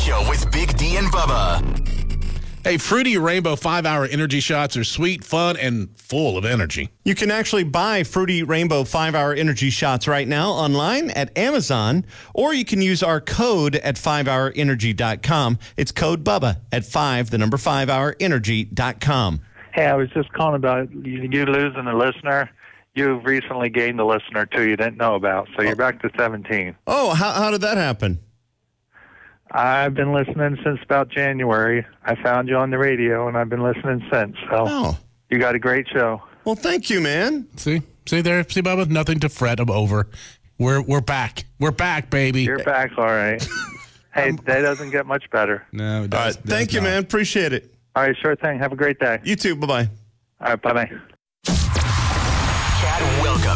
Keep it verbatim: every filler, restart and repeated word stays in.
Show with Big D and Bubba. Hey, Fruity Rainbow five-hour energy shots are sweet, fun, and full of energy. You can actually buy Fruity Rainbow five-hour energy shots right now online at Amazon, or you can use our code at five hour energy dot com. It's code Bubba at five, the number five hour energy dot com. Hey, I was just calling about you, you losing a listener. You've recently gained a listener, too, you didn't know about, so you're back to seventeen. Oh, how, how did that happen? I've been listening since about January. I found you on the radio, and I've been listening since. So Oh. You got a great show. Well, thank you, man. See? See there? See, Bubba? Nothing to fret over. We're we're back. We're back, baby. You're back, all right. Hey, that doesn't get much better. No, it All does, right. does Thank you, not. man. Appreciate it. All right, sure thing. Have a great day. You too. Bye-bye. All right, bye-bye.